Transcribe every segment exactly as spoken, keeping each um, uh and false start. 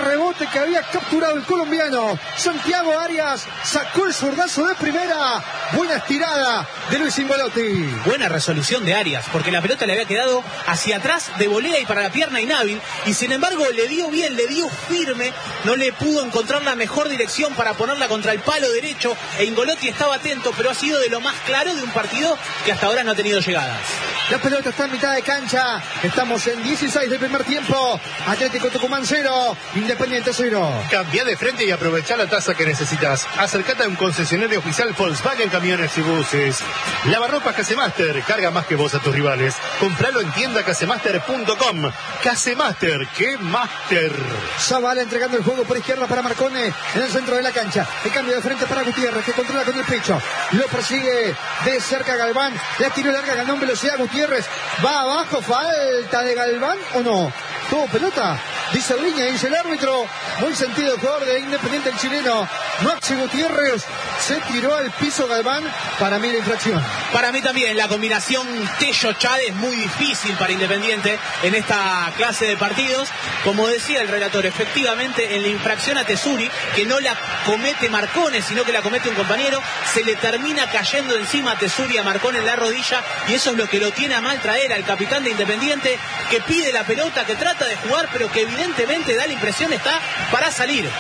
rebote que había capturado el colombiano Santiago Arias, sacó el zurdazo de primera. Buena estirada de Luis Ingolotti. Buena resolución de Arias, porque la pelota le había quedado hacia atrás de volea y para la pierna inhábil, y sin embargo le dio bien, le dio firme, no le pudo encontrar la mejor dirección para ponerla contra el palo derecho, e Ingolotti estaba atento, pero ha sido de lo más claro de un partido que hasta ahora no ha tenido llegadas. La pelota está en mitad de cancha, estamos en dieciséis del primer tiempo. Atlético Tucumán cero, Independiente cero. Cambia de frente y aprovecha la tasa que necesitas. Acercate a un concesionario oficial Volkswagen Camiones y Buses. Lavarropas Casemaster, carga más que vos a tus rivales. Compralo en tienda casemaster punto com. Casemaster, ¡qué master! Zavala entregando el juego por izquierda para Marcone en el centro de la cancha. El cambio de frente para Gutiérrez, que controla con el pecho. Lo persigue de cerca Galván. La tiró larga, ganó en velocidad Gutiérrez. Va abajo, falta de Galván o no. Tuvo pelota, dice Briña, dice el árbitro. Muy sentido el jugador de Independiente, el chileno Maxi Gutiérrez. Se tiró al piso Galván. Para mí la infracción. Para mí también, la combinación Tello-Chávez es muy difícil para Independiente en esta clase de partidos. Como decía el relator, efectivamente en la infracción a Tesuri, que no la comete Marcone, sino que la comete un compañero, se le termina cayendo encima a Tesuri, a Marcone en la rodilla, y eso es lo que lo tiene a mal traer al capitán de Independiente, que pide la pelota, que trata de jugar, pero que evidentemente da la impresión está para salir.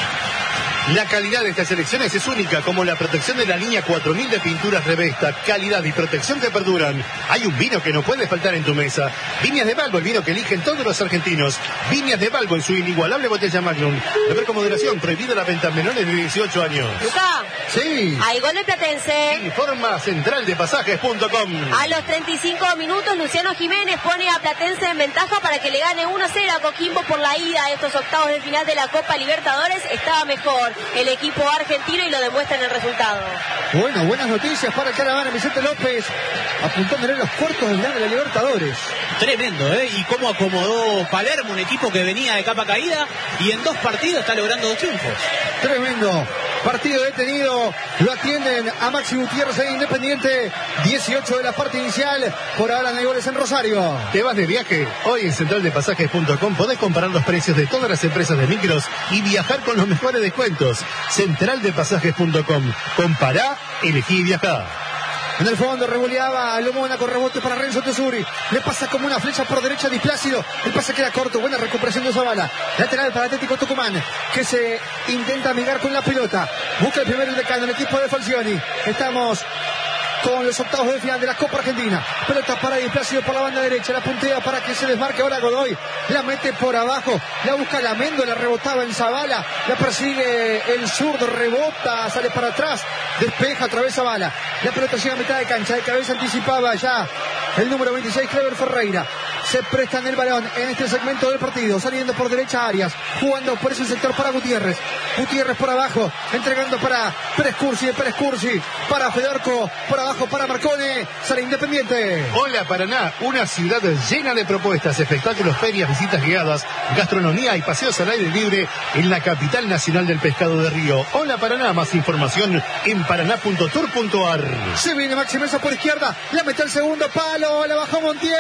La calidad de estas elecciones es única, como la protección de la línea cuatro mil de pinturas Revesta. Calidad y protección que perduran. Hay un vino que no puede faltar en tu mesa. Viñas de Balbo, el vino que eligen todos los argentinos. Viñas de Balbo en su inigualable botella Magnum. Beber con moderación, prohibida la venta a menores de dieciocho años. Luca, sí. Hay gol de Platense. Informa central de pasajes punto com. A los treinta y cinco minutos, Luciano Jiménez pone a Platense en ventaja para que le gane uno a cero a Coquimbo por la ida a estos octavos de final de la Copa Libertadores. Estaba mejor el equipo argentino y lo demuestra en el resultado. Bueno, buenas noticias para el Caravana. Vicente López apuntándole en los cuartos de final de la Libertadores. Tremendo, ¿eh? Y cómo acomodó Palermo, un equipo que venía de capa caída, y en dos partidos está logrando dos triunfos. Tremendo. Partido detenido, lo atienden a Maxi Gutiérrez en Independiente. dieciocho de la parte inicial. Por ahora no hay goles en Rosario. ¿Te vas de viaje? Hoy en central de pasajes punto com podés comparar los precios de todas las empresas de micros y viajar con los mejores descuentos. central de pasajes punto com. Compará, elegí y viajá. En el fondo revoleaba Lomona con rebote para Renzo Tesuri. Le pasa como una flecha por derecha a Displácido. El pase queda corto. Buena recuperación de Zavala. Lateral para Atlético Tucumán, que se intenta amigar con la pelota. Busca el primer decano, el equipo de Falcioni. Estamos con los octavos de final de la Copa Argentina. Pelota para Displácido por la banda derecha. La puntea para que se desmarque ahora Godoy. La mete por abajo. La busca Lamendo. La rebotaba en Zavala. La persigue el zurdo. Rebota. Sale para atrás. Despeja otra vez Zavala. La pelota llega a mitad de cancha. De cabeza anticipaba ya el número veintiséis, Clever Ferreira. Se prestan el balón en este segmento del partido. Saliendo por derecha Arias. Jugando por ese sector para Gutiérrez. Gutiérrez por abajo. Entregando para Pérez Cursi. Pérez Cursi para Fedorco. Por abajo para Marcone. Sale Independiente. Hola Paraná, una ciudad llena de propuestas, espectáculos, ferias, visitas guiadas, gastronomía y paseos al aire libre en la capital nacional del pescado de Río. Hola Paraná, más información en paraná punto tour punto ar. Se viene Maxi Mesa por izquierda. La mete al segundo palo. La bajó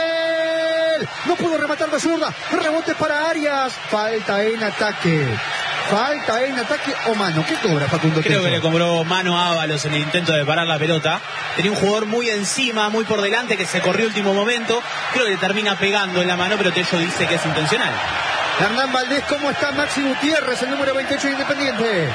Montiel. No pudo rematar de zurda. Rebote para Arias. Falta en ataque. Falta en ataque o mano. ¿Qué cobra Facundo? Creo que le cobró mano a Ábalos en el intento de parar la pelota. Tenía un jugador muy encima, muy por delante, que se corrió último momento. Creo que le termina pegando en la mano, pero Tello dice que es intencional. Hernán Valdés, ¿cómo está Maxi Gutiérrez, el número veintiocho de Independiente?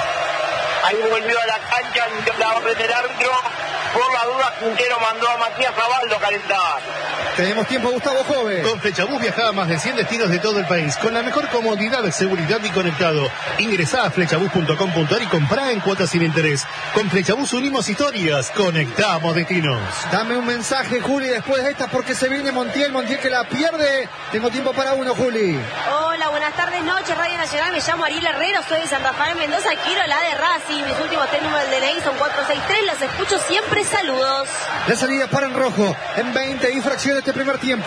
Ahí volvió a la cancha la orden del árbitro. Por la duda, Quintero mandó a Matías Zabaldo a calentar. Tenemos tiempo, Gustavo Jove. Con Flechabús viajaba a más de cien destinos de todo el país, con la mejor comodidad, seguridad y conectado. Ingresá a flechabús punto com punto ar y comprá en cuotas sin interés. Con Flechabús unimos historias, conectamos destinos. Dame un mensaje, Juli, después de esta, porque se viene Montiel. Montiel que la pierde. Tengo tiempo para uno, Juli. Hola, buenas tardes, noches, Radio Nacional. Me llamo Ariel Herrero, soy de San Rafael Mendoza. Quiero la de Racing. Mis últimos tres números del D N I son cuatro seis tres. Los escucho siempre. Saludos. La salida para en rojo. En veinte infracciones este primer tiempo.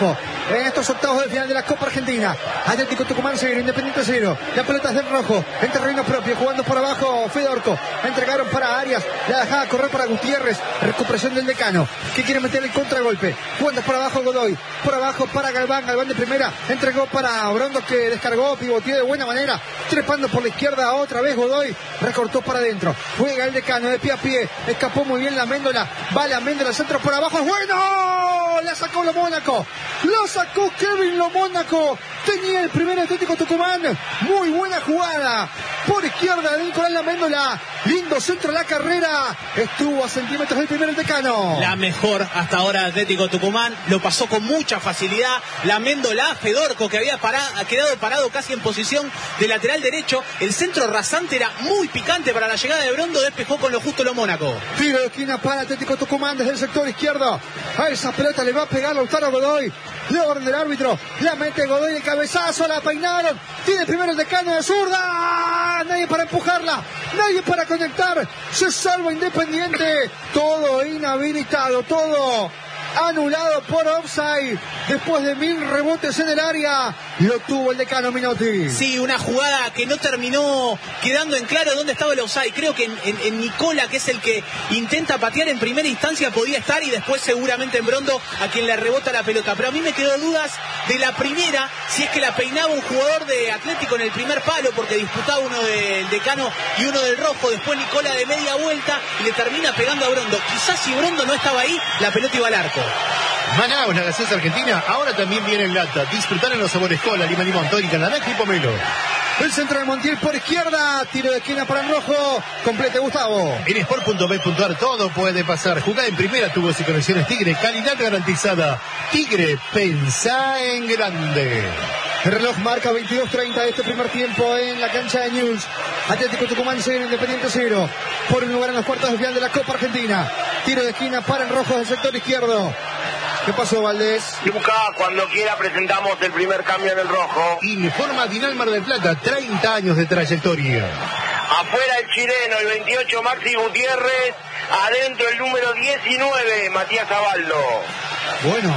en estos octavos de final de la Copa Argentina. Atlético Tucumán cero, Independiente cero. La pelota es del rojo, en terreno propio, jugando por abajo Fedorco. Entregaron para Arias, la dejaba correr para Gutiérrez. Recuperación del decano, que quiere meter el contragolpe. Jugando por abajo Godoy, por abajo para Galván, Galván de primera. Entregó para Brondo, que descargó, pivoteó de buena manera. Trepando por la izquierda otra vez Godoy. Recortó para adentro. Juega el decano de pie a pie. Escapó muy bien la Méndola. Va la Méndola, centro por abajo. ¡Es bueno! La sacó Lo Mónaco. Lo sacó Kevin Lo Mónaco. Tenía el primer Atlético Tucumán. Muy buena jugada. Por izquierda de Nicolás La Méndola. Lindo centro a la carrera. Estuvo a centímetros del primer el decano. La mejor hasta ahora Atlético Tucumán. Lo pasó con mucha facilidad. La Méndola, Fedorco, que había parado, ha quedado parado casi en posición de lateral derecho. El centro rasante era muy picante para la llegada de Brondo. Despejó con lo justo Lo Mónaco. Tiro de esquina para Atlético Tucumán desde el sector izquierdo. A esa pelota le va a pegar Lautaro Godoy. Le orden del árbitro. La mete Godoy de cabezazo. La peinaron. Tiene primero el decano de zurda. Nadie para empujarla. Nadie para conectar. Se salva Independiente. Todo inhabilitado. Todo anulado por offside. Después de mil rebotes en el área, lo tuvo el decano Minotti. Sí, una jugada que no terminó quedando en claro dónde estaba el offside. Creo que en, en, en Nicola, que es el que intenta patear en primera instancia, podía estar, y después seguramente en Brondo, a quien le rebota la pelota. Pero a mí me quedó dudas de la primera, si es que la peinaba un jugador de Atlético en el primer palo, porque disputaba uno del decano y uno del rojo. Después Nicola de media vuelta y le termina pegando a Brondo. Quizás si Brondo no estaba ahí, la pelota iba al arco. Manaus, la gaseosa argentina, ahora también viene en lata. Disfrutar en los sabores cola, lima, limón, tónica, naranja y pomelo. El centro de Montiel por izquierda, tiro de esquina para el rojo, complete Gustavo. En sport punto b punto a r todo puede pasar. Jugá en primera, tubos y conexiones Tigre, calidad garantizada. Tigre, pensá en grande. El reloj marca veintidós treinta de este primer tiempo en la cancha de News. Atlético Tucumán cero, Independiente cero. Por un lugar en los cuartos de final de la Copa Argentina. Tiro de esquina para el rojo del sector izquierdo. ¿Qué pasó, Valdés? Lucas, cuando quiera presentamos el primer cambio en el rojo. Informa Dinal Mar del Plata, treinta años de trayectoria. Afuera el chileno, el veintiocho, Maxi Gutiérrez. Adentro el número diecinueve, Matías Zabaldo. Bueno,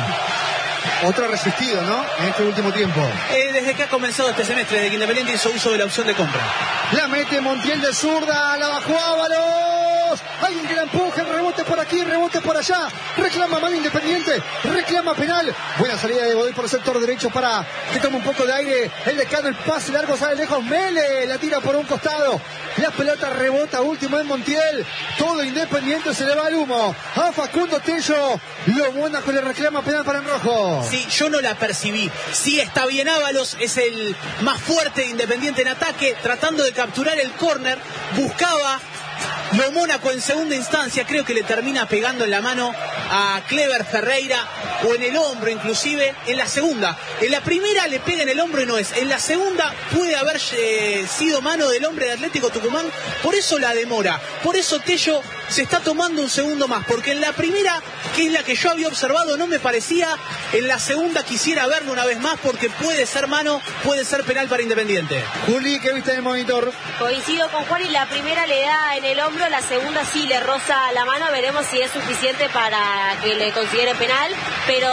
otro resistido, ¿no? En este último tiempo. Eh, desde que ha comenzado este semestre, desde que Independiente hizo uso de la opción de compra. La mete Montiel de zurda, la bajó Ábalos. Alguien que la empuje, rebote por aquí, rebote por allá. Reclama mal Independiente, reclama penal. Buena salida de Godoy por el sector derecho para que tome un poco de aire. El decano, el pase largo, sale lejos. Mele la tira por un costado. La pelota rebota último en Montiel. Todo Independiente se le va al humo. A Facundo Tello. Lo Mónaco le reclama penal para el rojo. Sí, yo no la percibí. Sí, está bien Ábalos, es el más fuerte de Independiente en ataque, tratando de capturar el córner. Buscaba Lo Mónaco en segunda instancia, creo que le termina pegando en la mano a Clever Ferreira, o en el hombro inclusive, en la segunda. En la primera le pega en el hombro y no es. En la segunda puede haber eh, sido mano del hombre de Atlético Tucumán, por eso la demora. Por eso Tello se está tomando un segundo más, porque en la primera, que es la que yo había observado, no me parecía. En la segunda quisiera verlo una vez más, porque puede ser mano, puede ser penal para Independiente. Juli, ¿qué viste en el monitor? Coincido con Juan, y la primera le da en el hombro, la segunda sí le roza la mano. Veremos si es suficiente para que le considere penal, pero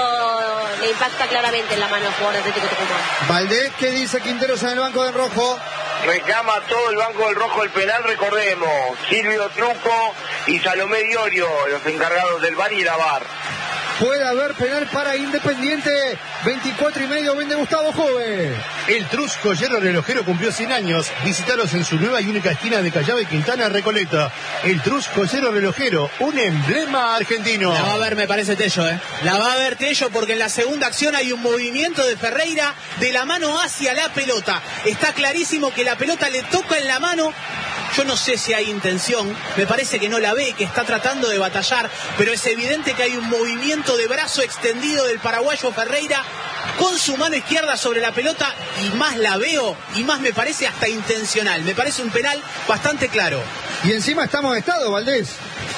le impacta claramente en la mano al jugador de Atlético Tucumán. Valdés, ¿qué dice Quinteros en el banco del rojo? Reclama todo el banco del rojo el penal, recordemos. Silvio Truco y Salomé Diorio, los encargados del V A R y la V A R. Puede haber penal para Independiente. veinticuatro y medio vende Gustavo Jove. El Trus Joyero Relojero cumplió cien años. Visítalos en su nueva y única esquina de Callao y Quintana, Recoleta. El Trus Joyero Relojero, un emblema argentino. La va a ver, me parece Tello, ¿eh? La va a ver Tello, porque en la segunda acción hay un movimiento de Ferreira de la mano hacia la pelota. Está clarísimo que la pelota le toca en la mano. Yo no sé si hay intención, me parece que no la ve, que está tratando de batallar, pero es evidente que hay un movimiento de brazo extendido del paraguayo Ferreira con su mano izquierda sobre la pelota, y más la veo y más me parece hasta intencional. Me parece un penal bastante claro. Y encima está amonestado, Valdés.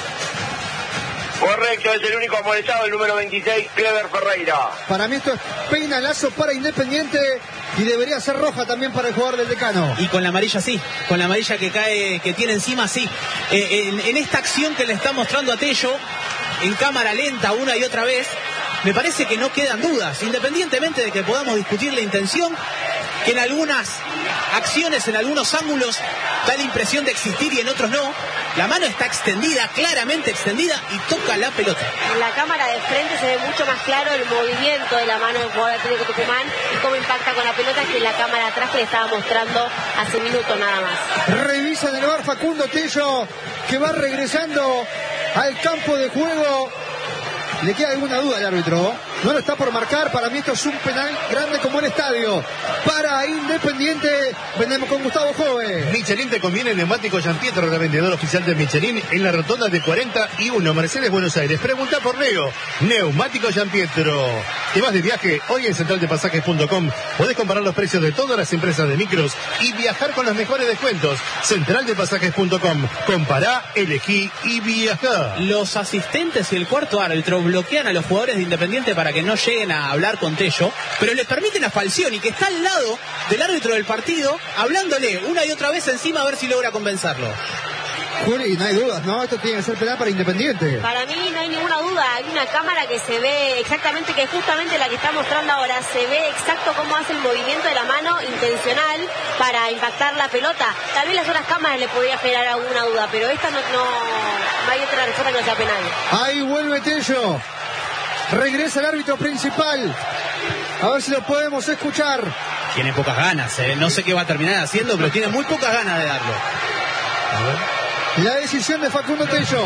Correcto, es el único amonestado, el número veintiséis, Clever Ferreira. Para mí esto es peinalazo para Independiente y debería ser roja también para el jugador del decano. Y con la amarilla sí, con la amarilla que cae, que tiene encima sí. Eh, en, en esta acción que le está mostrando a Tello, en cámara lenta una y otra vez, me parece que no quedan dudas, independientemente de que podamos discutir la intención, que en algunas acciones, en algunos ángulos, da la impresión de existir y en otros no. La mano está extendida, claramente extendida, y toca la pelota. En la cámara de frente se ve mucho más claro el movimiento de la mano del jugador Atlético Tucumán y cómo impacta con la pelota que en la cámara atrás que le estaba mostrando hace minutos nada más. Revisa en el bar Facundo Tello, que va regresando al campo de juego. ¿Le queda alguna duda al árbitro? No lo está por marcar. Para mí esto es un penal grande como el estadio. Para Independiente, vendemos con Gustavo Jove. Michelin te conviene neumático Gianpietro, revendedor oficial de Michelin en la rotonda de cuarenta y uno, Mercedes, Buenos Aires. Pregunta por Leo. Neumático Gianpietro. ¿Te vas de viaje? Hoy en central de pasajes punto com podés comparar los precios de todas las empresas de micros y viajar con los mejores descuentos. central de pasajes punto com. Compará, elegí y viajá. Los asistentes y el cuarto árbitro bloquean a los jugadores de Independiente para que no lleguen a hablar con Tello, pero le permiten a Falcioni, que está al lado del árbitro del partido, hablándole una y otra vez encima a ver si logra convencerlo. Juli, no hay dudas, ¿no? Esto tiene que ser penal para Independiente. Para mí no hay ninguna duda. Hay una cámara que se ve exactamente, que es justamente la que está mostrando ahora. Se ve exacto cómo hace el movimiento de la mano intencional para impactar la pelota. Tal vez las otras cámaras le podría generar alguna duda, pero esta no, no, no hay otra respuesta que no sea penal. Ahí vuelve Tello. Regresa el árbitro principal. A ver si lo podemos escuchar. Tiene pocas ganas, ¿eh? No sé qué va a terminar haciendo, pero tiene muy pocas ganas de darlo. A ver. La decisión de Facundo Tello.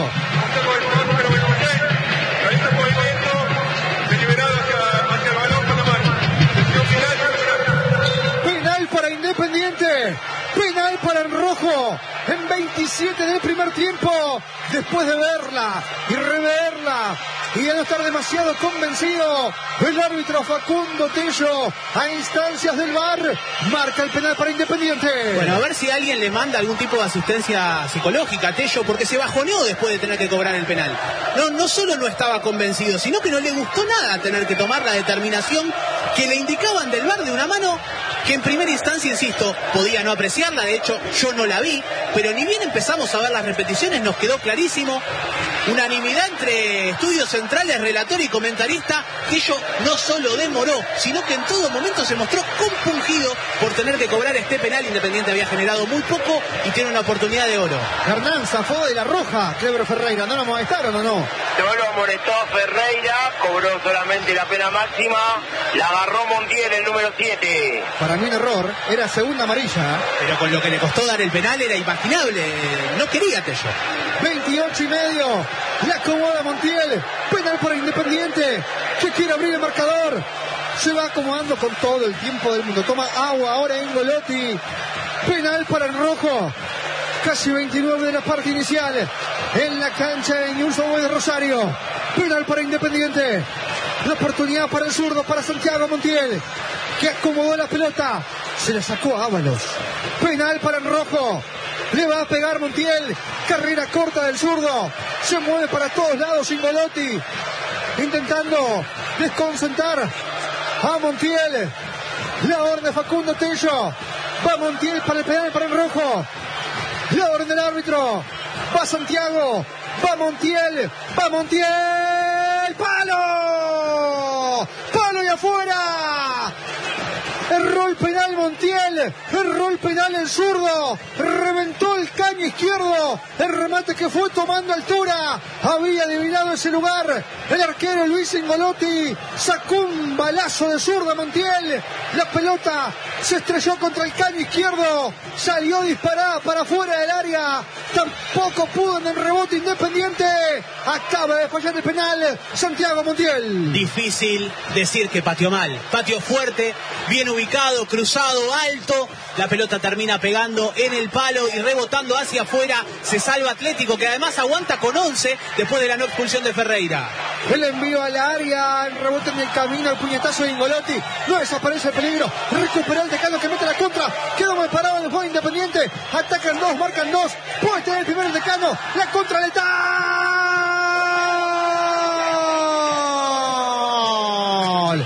Penal para Independiente. Penal para el rojo. En veintisiete del primer tiempo. Después de verla y reverla y de no estar demasiado convencido, el árbitro Facundo Tello, a instancias del V A R, marca el penal para Independiente. Bueno, a ver si alguien le manda algún tipo de asistencia psicológica a Tello, porque se bajoneó después de tener que cobrar el penal. No, no solo no estaba convencido, sino que no le gustó nada tener que tomar la determinación que le indicaban del V A R de una mano que en primera instancia, insisto, podía no apreciarla. De hecho, yo no la vi, pero ni bien empezamos a ver las repeticiones, nos quedó clarísimo. Unanimidad entre estudios centrales, relator y comentarista. Tello no solo demoró, sino que en todo momento se mostró compungido por tener que cobrar este penal. Independiente había generado muy poco y tiene una oportunidad de oro. Hernán zafó de la roja, Cleber Ferreira. ¿No lo molestaron o no? No lo molestó Ferreira, cobró solamente la pena máxima. La agarró Montiel, el número siete. Para mí un error, era segunda amarilla. Pero con lo que le costó dar el penal era imaginable. No quería Tello. veintiocho y medio. La acomoda Montiel. Penal para Independiente, que quiere abrir el marcador. Se va acomodando con todo el tiempo del mundo. Toma agua ahora Ingolotti. Penal para el rojo. Casi veintinueve de la parte inicial. En la cancha de Newell's Old Boys de Rosario. Penal para Independiente. La oportunidad para el zurdo, para Santiago Montiel, que acomodó la pelota. Se la sacó a Ábalos. Penal para el rojo. Le va a pegar Montiel. Carrera corta del zurdo. Se mueve para todos lados Ingolotti, intentando desconcentrar a Montiel. La orden de Facundo Tello. Va Montiel para el penal para el rojo. La orden del árbitro. Va Santiago. Va Montiel. Va Montiel. ¡Palo! ¡Palo y afuera! Erró el penal Montiel, erró el penal el zurdo, reventó el caño izquierdo, el remate que fue tomando altura, había adivinado ese lugar, el arquero Luis Ingolotti sacó un balazo de zurda Montiel, la pelota se estrelló contra el caño izquierdo, salió disparada para fuera del área, tampoco pudo en el rebote Independiente, acaba de fallar el penal Santiago Montiel. Difícil decir que pateó mal, pateó fuerte, bien ubicado, cruzado, alto, la pelota termina pegando en el palo y rebotando hacia afuera. Se salva Atlético, que además aguanta con once después de la no expulsión de Ferreira. El envío a la área, el rebote en el camino, el puñetazo de Ingolotti, no desaparece el peligro, recuperó el Decano que mete la contra, quedó mal parado en el juego Independiente, atacan dos, marcan dos, puede tener el primero el Decano, la contra letal.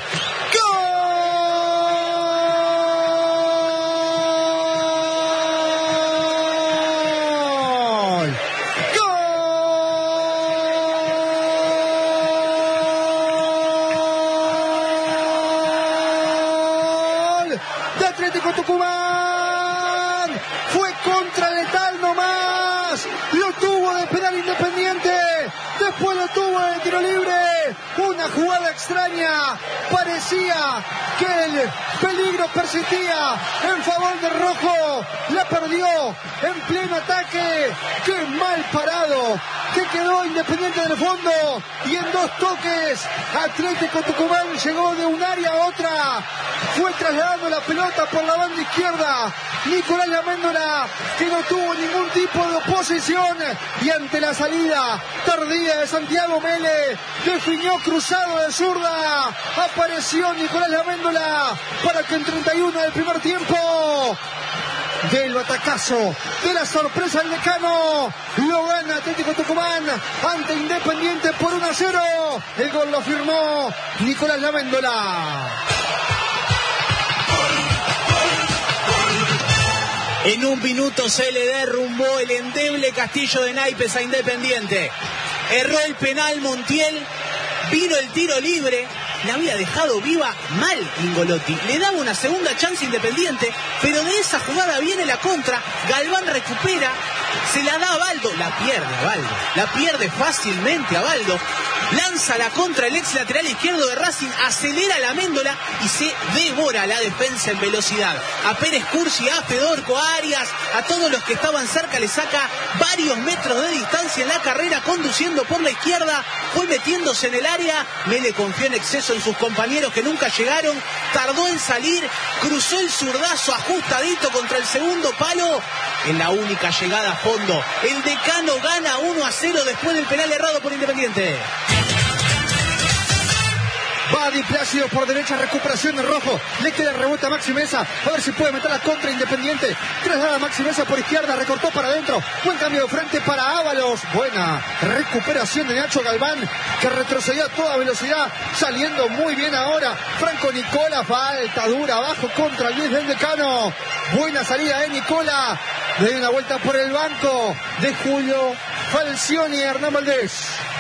libre. Una jugada extraña. Parecía que el peligro persistía en favor de Rojo. La perdió en pleno ataque. Qué mal parado que quedó Independiente del fondo. Y en dos toques Atlético Tucumán llegó de un área a otra. Fue trasladando la pelota por la banda izquierda. Nicolás Laméndola, que no tuvo ningún tipo de oposición, y ante la salida tardía de Santiago Mele, definió cruzado de zurda. Apareció Nicolás Laméndola para que en treinta y uno del primer tiempo, del batacazo, de la sorpresa del Decano, lo gana Atlético Tucumán ante Independiente por uno a cero. El gol lo firmó Nicolás Laméndola. En un minuto se le derrumbó el endeble castillo de naipes a Independiente. Erró el penal Montiel, vino el tiro libre, la había dejado viva mal Ingolotti. Le daba una segunda chance Independiente, pero de esa jugada viene la contra. Galván recupera, se la da a Baldo, la pierde a Baldo, la pierde fácilmente a Baldo. Lanza la contra el ex lateral izquierdo de Racing, acelera la Méndola y se devora la defensa en velocidad. A Pérez Cursi, a Fedorco, a Arias, a todos los que estaban cerca le saca varios metros de distancia en la carrera, conduciendo por la izquierda, fue metiéndose en el área. Mele confió en exceso en sus compañeros que nunca llegaron, tardó en salir, cruzó el zurdazo ajustadito contra el segundo palo. En la única llegada a fondo, el Decano gana uno a cero después del penal errado por Independiente. Va Di Plácido por derecha, recuperación de Rojo. Le queda rebota a Maxi Mesa. A ver si puede meter la contra Independiente. Traslada a Maxi Mesa por izquierda, recortó para adentro. Buen cambio de frente para Ábalos. Buena recuperación de Nacho Galván, que retrocedió a toda velocidad, saliendo muy bien ahora. Franco Nicola, falta dura abajo contra el diez del Decano. Buena salida de Nicola. Le dio una vuelta por el banco de Julio Falcioni y Hernán Valdés.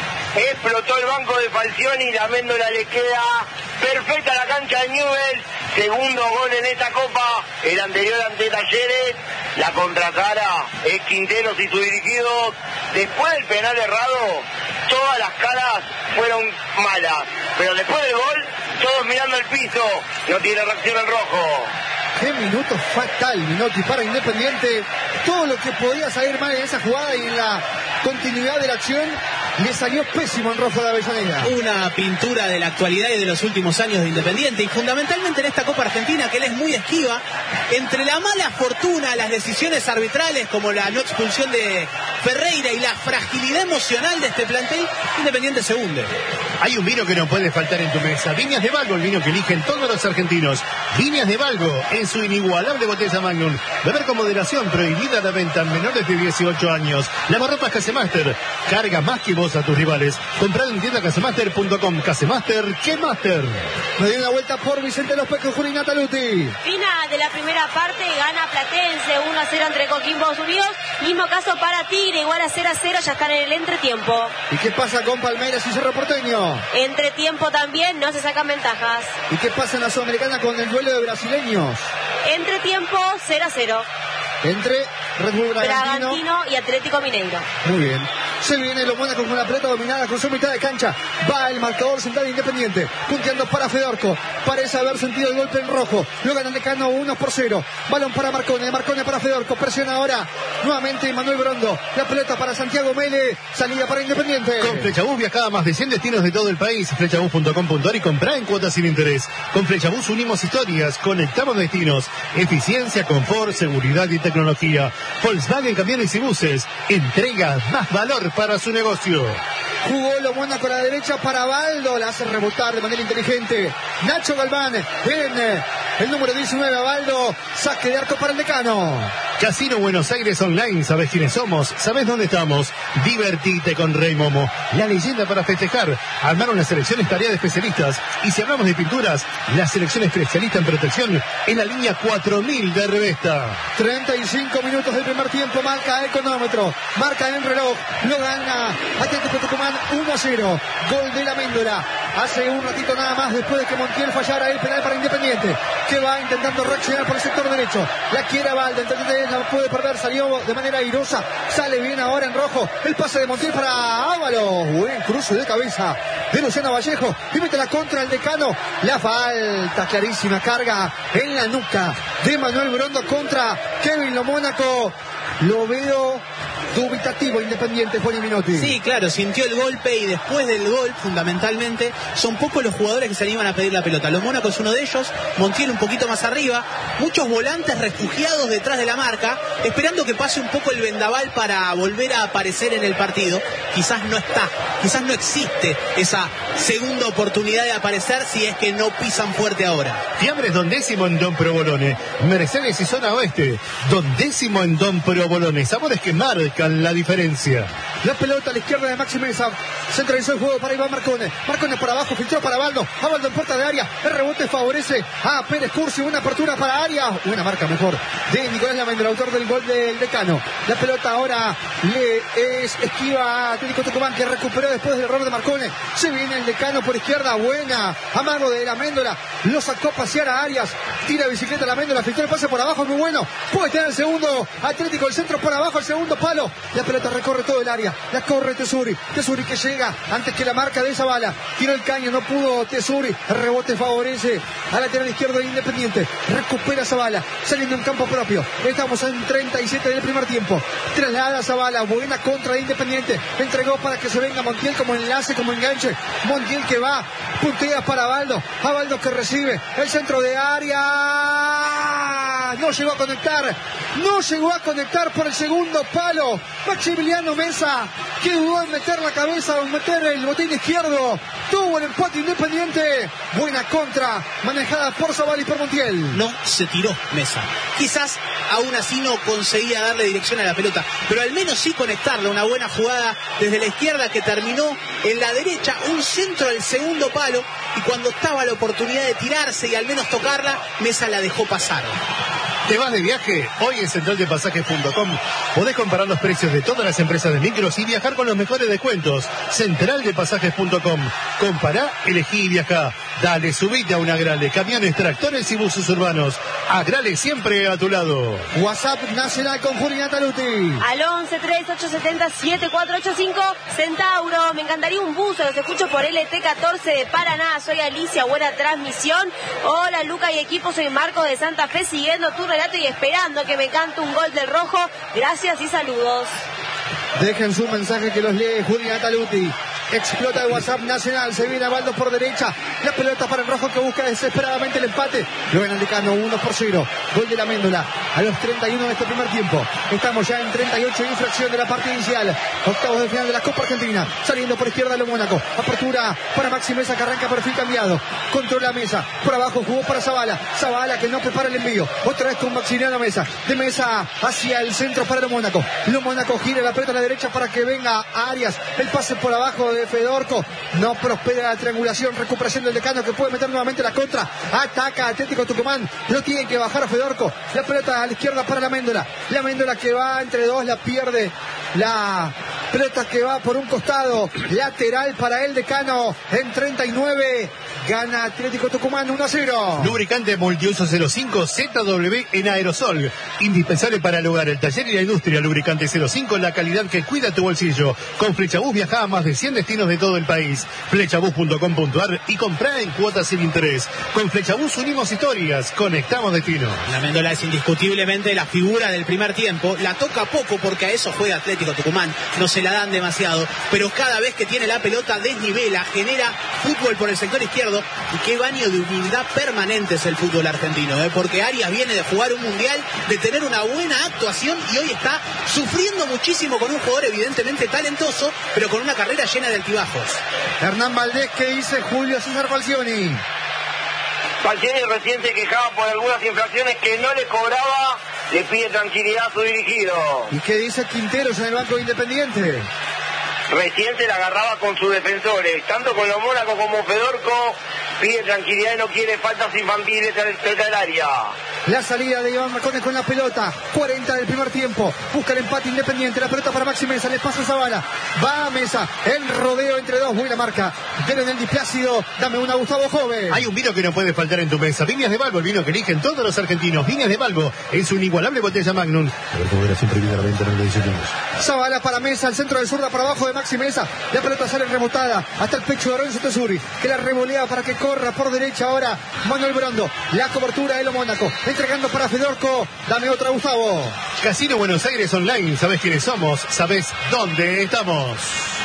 Explotó el banco de Falcioni y la Méndola le queda perfecta la cancha de Newell's. Segundo gol en esta copa, el anterior ante Talleres. La contracara es Quinteros y sus dirigidos. Después del penal errado, todas las caras fueron malas. Pero después del gol, todos mirando el piso. No tiene reacción el Rojo. Qué minuto fatal, Minotti, para Independiente. Todo lo que podía salir mal en esa jugada y en la continuidad de la acción le salió pésimo en Rojo de Avellaneda. Una pintura de la actualidad y de los últimos años de Independiente, y fundamentalmente en esta Copa Argentina, que él es muy esquiva. Entre la mala fortuna, las decisiones arbitrales como la no expulsión de Ferreira y la fragilidad emocional de este plantel, Independiente se hunde. Hay un vino que no puede faltar en tu mesa. Viñas de Valgo, el vino que eligen todos los argentinos. Viñas de Valgo, en su inigualable botella Magnum. Beber con moderación, prohibida la venta en menores de dieciocho años. Lavarropas Casemaster, carga más que vos a tus rivales. Comprar en tienda casemaster punto com. Casemaster, ¿qué Master? Me dio una vuelta por Vicente López con Juli Nataluti. Final de la primera parte, gana Platense uno a cero entre Coquimbo Unidos. Mismo caso para Tigre, igual a cero a cero, ya están en el entretiempo. ¿Y qué pasa con Palmeiras y Cerro Porteño? Entretiempo también, no se sacan ventajas. ¿Y qué pasa en la Sudamericana con el duelo de brasileños? Entretiempo cero a cero. Entre Red Bull Bragantino, Bragantino y Atlético Mineiro. Muy bien. Se viene los Mónacos con la pelota dominada con su mitad de cancha. Va el marcador central Independiente, punteando para Fedorco. Parece haber sentido el golpe en Rojo. Lo gana el Decano uno por cero. Balón para Marcone, Marcone para Fedorco. Presiona ahora nuevamente Manuel Brondo. La pelota para Santiago Mele. Salida para Independiente. Con Flechabús viaja a más de cien destinos de todo el país. Flechabús punto com punto ar y comprá en cuotas sin interés. Con Flechabús unimos historias, conectamos destinos. Eficiencia, confort, seguridad y tecnología. Volkswagen Camiones y Buses. Entrega más valor para su negocio. Jugó lo buena con la derecha para Baldo. La hace rebotar de manera inteligente Nacho Galván en el número diecinueve a Baldo. Saque de arco para el Decano. Casino Buenos Aires Online. ¿Sabes quiénes somos? ¿Sabes dónde estamos? Divertite con Rey Momo. La leyenda para festejar. Armar una selección es tarea de especialistas. Y si hablamos de pinturas, la selección especialista en protección es la línea cuatro mil de Revesta. treinta y cinco minutos del primer tiempo. Marca el cronómetro. Marca el reloj. Lo gana Atlético Tucumán uno a cero. Gol de la Méndola. hace un ratito nada más después de que Montiel fallara el penal para Independiente, que va intentando reaccionar por el sector derecho. La quiere a Valde, entonces la puede perder, salió de manera airosa, sale bien ahora en rojo. El pase de Montiel para Ábalos, buen cruce de cabeza de Luciano Vallejo y mete la contra el Decano. La falta clarísima, carga en la nuca de Manuel Brondo contra Kevin Lo Mónaco. Lo veo dubitativo Independiente, Juan Minotti. Sí, claro, sintió el golpe y después del gol, fundamentalmente, son pocos los jugadores que se animan a pedir la pelota. Los Mónaco es uno de ellos, Montiel un poquito más arriba, muchos volantes refugiados detrás de la marca, esperando que pase un poco el vendaval para volver a aparecer en el partido. Quizás no está, quizás no existe esa segunda oportunidad de aparecer si es que no pisan fuerte ahora. Fiambres Dondécimo en Don Provolone, Mercedes y Zona Oeste, Dondécimo en Don Provolone, sabores que marcan la diferencia. La pelota a la izquierda de Maxi Mesa, centralizó el juego para Iván Marcone, Marcone por abajo, filtró para Baldo, Baldo en puerta de área, el rebote favorece a Pérez Cursi, una apertura para área, una marca mejor de Nicolás Lamendo, el autor del gol del Decano. La pelota ahora le es esquiva a Atlético Tucumán, que recuperó después del error de Marcone. Se viene el Decano por izquierda, buena amago de la Méndola, lo sacó a pasear a Arias, tira bicicleta la Méndola, filtró el pase por abajo, muy bueno, puede tener el segundo Atlético, el centro por abajo, el segundo palo. La pelota recorre todo el área, la corre Tesuri, Tesuri que llega antes que la marca de Zavala, tiró el caño, no pudo Tesuri, el rebote favorece al lateral izquierdo de Independiente, recupera Zavala, saliendo en campo propio, estamos en treinta y siete del primer tiempo, traslada Zavala, buena contra de Independiente, entregó para que se venga Montiel como enlace, como enganche, Montiel que va, puntea para Baldo, a Baldo que recibe, el centro de área, no llegó a conectar, no llegó a conectar por el segundo palo, Maximiliano Mesa, que dudó en meter la cabeza o meter el botín izquierdo, tuvo el empate Independiente, buena contra, manejada por Zavala y por Montiel. No se tiró Mesa, quizás aún así no conseguía darle dirección a la pelota, pero al menos sí conectarla, una buena jugada desde la izquierda que terminó en la derecha, un centro al segundo palo, y cuando estaba la oportunidad de tirarse y al menos tocarla, Mesa la dejó pasar. ¿Te vas de viaje? Hoy en central de pasajes punto com podés comparar los precios de todas las empresas de micros y viajar con los mejores descuentos. central de pasajes punto com. Compará, elegí y viajá. Dale, subite a una Agrale, camiones, tractores y buses urbanos. Agrale siempre a tu lado. WhatsApp nacional con Julián Taluti. Al once tres ocho siete cero siete cuatro ocho cinco, Centauro. Me encantaría un buzo, los escucho por L T catorce de Paraná. Soy Alicia, buena transmisión. Hola Luca y equipo, soy Marco de Santa Fe, siguiendo tu relato y esperando que me cante un gol del Rojo. Gracias y saludos. Dejen su mensaje que los lee Julián Taluti. Explota el WhatsApp nacional, se viene a Baldo por derecha, la pelota para el Rojo que busca desesperadamente el empate, lo ven al Decano, uno por cero, gol de la Méndola a los treinta y uno de este primer tiempo, estamos ya en treinta y ocho de infracción de la parte inicial, octavos de final de la Copa Argentina, saliendo por izquierda Lo Mónaco, apertura para Maxi Mesa que arranca perfil cambiado, controla Mesa, por abajo jugó para Zavala, Zavala que no prepara el envío, otra vez con Maximiliano Mesa, de Mesa hacia el centro para Lo Mónaco, Lo Mónaco gira la pelota a la derecha para que venga Arias, el pase por abajo de Fedorco, no prospera la triangulación, recuperación del Decano que puede meter nuevamente la contra, ataca Atlético Tucumán, lo tiene que bajar a Fedorco, la pelota a la izquierda para la Méndola, la Méndola que va entre dos, la pierde, la pelota que va por un costado, lateral para el Decano, en treinta y nueve, gana Atlético Tucumán uno a cero. Lubricante multiuso cero cinco Z W en aerosol, indispensable para el hogar, el taller y la industria. Lubricante cero cinco, la calidad que cuida tu bolsillo. Con Flechabús viaja a más de cien destinos de todo el país. Flechabús punto com punto ar y comprá en cuotas sin interés. Con Flechabús unimos historias, conectamos destinos. La Méndola es indiscutiblemente la figura del primer tiempo, la toca poco porque a eso juega Atlético Tucumán, no se la dan demasiado, pero cada vez que tiene la pelota desnivela, genera fútbol por el sector izquierdo. Y qué baño de humildad permanente es el fútbol argentino, ¿eh? Porque Arias viene de jugar un mundial, de tener una buena actuación y hoy está sufriendo muchísimo con un jugador evidentemente talentoso, pero con una carrera llena de altibajos. Hernán Valdés, ¿qué dice Julio César Falcioni? Falcioni recién se quejaba por algunas infracciones que no le cobraba, le pide tranquilidad a su dirigido. ¿Y qué dice Quinteros en el banco de Independiente? Recién se la agarraba con sus defensores, tanto con los Mónaco como Fedorco, pide tranquilidad y no quiere faltas infantiles cerca del área. La salida de Iván Marcones con la pelota. cuarenta del primer tiempo. Busca el empate Independiente. La pelota para Maxi Mesa. Le pasa a Zavala. Va a Mesa. El rodeo entre dos. Buena marca. Pero en el Diplácido. Dame una, Gustavo Joven. Hay un vino que no puede faltar en tu mesa. Viñas de Balbo, el vino que eligen todos los argentinos. Viñas de Balbo es su inigualable botella Magnum. Zavala para Mesa. Al centro de zurda para abajo de Maxi Mesa. La pelota sale rebotada hasta el pecho de Renzo Tesuri, que la revolea para que corra por derecha ahora Manuel Brondo. La cobertura de Lo Mónaco. Entregando para Fedorco. Dame otra, Gustavo. Casino Buenos Aires Online. ¿Sabés quiénes somos? ¿Sabés dónde estamos?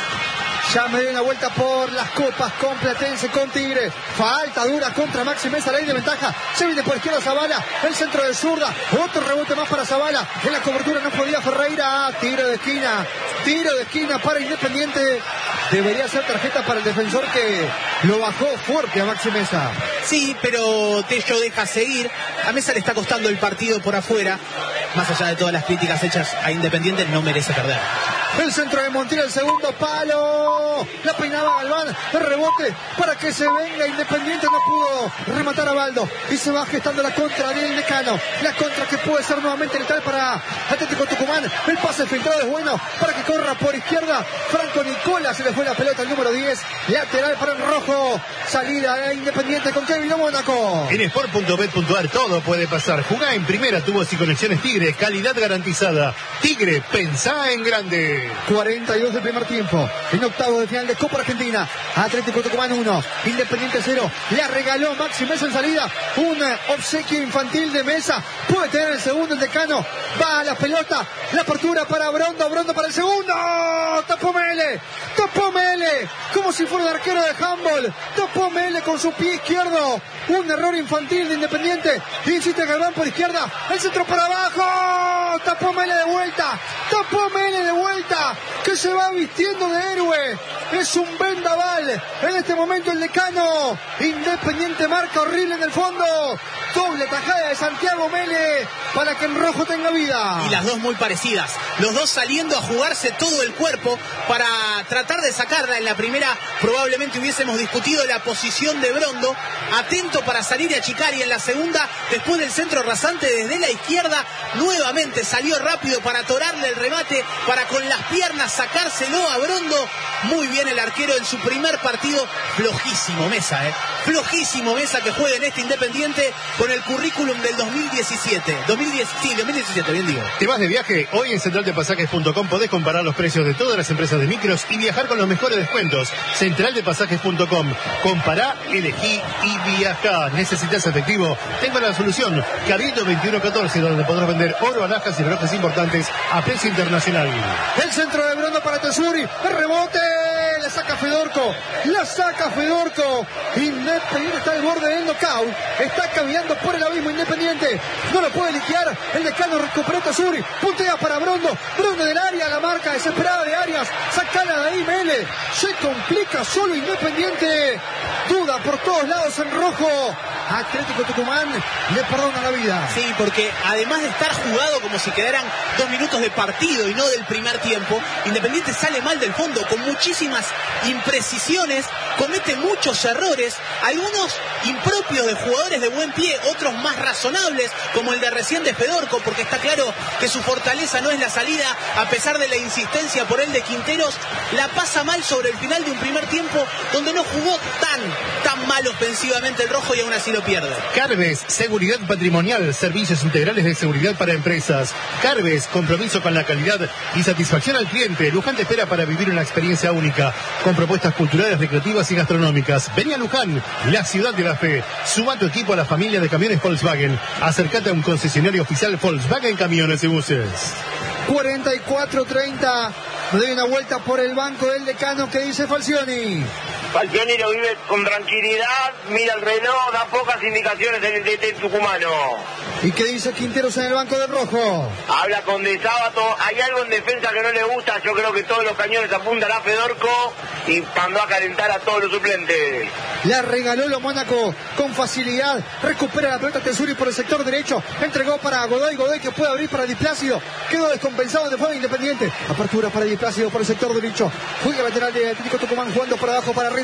Ya me dio una vuelta por las copas con Platense, con Tigre. Falta dura contra Maxi Mesa, la ley de ventaja. Se viene por izquierda Zavala, el centro de zurda. Otro rebote más para Zavala. En la cobertura no podía Ferreira. Tiro de esquina. Tiro de esquina para Independiente. Debería ser tarjeta para el defensor que lo bajó fuerte a Maxi Mesa. Sí, pero Tello deja seguir. A Mesa le está costando el partido por afuera. Más allá de todas las críticas hechas a Independiente, no merece perder. El centro de Montiel, el segundo palo. La peinaba Galván. El rebote para que se venga Independiente. No pudo rematar a Baldo. Y se va gestando la contra del Decano. La contra que puede ser nuevamente letal para Atlético Tucumán. El pase filtrado es bueno para que corra por izquierda. Franco Nicola, se le fue la pelota al número diez. Lateral para el rojo. Salida de Independiente con Kevin Lo Mónaco. En sport punto bet punto a r todo puede pasar. Jugá en primera, tubos y conexiones Tigre. Calidad garantizada. Tigre, pensá en grande. cuarenta y dos del primer tiempo. En octavo de final de Copa Argentina. Atlético Tucumán uno. Independiente cero. Le regaló Maxi Mesa en salida. Un obsequio infantil de Mesa. Puede tener el segundo el Decano. Va a la pelota. La apertura para Brondo. Brondo para el segundo. Tapó Mele. Tapó Mele. Como si fuera un arquero de handball. Tapó Mele con su pie izquierdo. Un error infantil de Independiente. Insiste Galván por izquierda. El centro para abajo. Tapó Mele de vuelta. Tapó Mele de vuelta. Que se va vistiendo de héroe. Es un vendaval. En este momento el Decano. Independiente marca horrible en el fondo. Doble tajada de Santiago Mele para que en rojo tenga vida. Y las dos muy parecidas. Los dos saliendo a jugarse todo el cuerpo para tratar de sacarla. En la primera probablemente hubiésemos discutido la posición de Brondo. Atento para salir y achicar. Y en la segunda, después del centro rasante desde la izquierda, nuevamente salió rápido para atorarle el remate. Para con las piernas sacárselo a Brondo. Muy bien el arquero en su primer partido. Flojísimo Mesa, eh. Flojísimo Mesa que juega en este Independiente con el currículum del dos mil diecisiete. dos mil diez, sí, dos mil diecisiete, bien digo. ¿Te vas de viaje? Hoy en central de pasajes punto com podés comparar los precios de todas las empresas de micros y viajar con los mejores descuentos. central de pasajes punto com. Compará, elegí y viajá. ¿Necesitas efectivo? Tengo la solución. Cabildo veintiuno catorce, donde podrás vender oro, alhajas y relojes importantes a precio internacional. El centro de Brondo para Tesuri. El rebote. La saca Fedorco. La saca Fedorco. Independiente está al borde del knockout. Está caminando por el abismo Independiente. No lo puede liquear. El Decano recuperó Tesuri. Puntea para Brondo. Brondo del área. La marca desesperada de Arias. Sacala de ahí Mele. Se complica solo Independiente. Duda por todos lados en rojo. Atlético Tucumán le perdona la vida. Sí, porque además de estar jugado como si quedaran dos minutos de partido y no del primer tiempo, Independiente sale mal del fondo con muchísimas imprecisiones, comete muchos errores, algunos impropios de jugadores de buen pie, otros más razonables, como el de recién de Fedorco, porque está claro que su fortaleza no es la salida, a pesar de la insistencia por él de Quinteros. La pasa mal sobre el final de un primer tiempo donde no jugó tan, tan mal ofensivamente el rojo y aún así lo pierde. Carves, seguridad patrimonial, servicios integrales de seguridad para empresas. Carves, compromiso con la calidad y satisfacción al cliente. Luján te espera para vivir una experiencia única, con propuestas culturales, recreativas y gastronómicas. Vení a Luján, la ciudad de la fe. Suma tu equipo a la familia de camiones Volkswagen. Acércate a un concesionario oficial Volkswagen Camiones y Buses. cuarenta y cuatro treinta. Me doy una vuelta por el banco del Decano. que dice Falcioni? Falcioni lo vive con tranquilidad, mira el reloj, da pocas indicaciones en el D T tucumano. ¿Y qué dice Quinteros en el banco del rojo? Habla con De Sábato, hay algo en defensa que no le gusta, yo creo que todos los cañones apuntan a Fedorco y mandó a calentar a todos los suplentes. La regaló Lo Mónaco con facilidad, recupera la pelota Tesuri por el sector derecho, entregó para Godoy, Godoy que puede abrir para Diplácido, quedó descompensado de forma Independiente, apertura para Diplácido por el sector derecho, juega lateral de Atlético Tucumán jugando para abajo para Renzo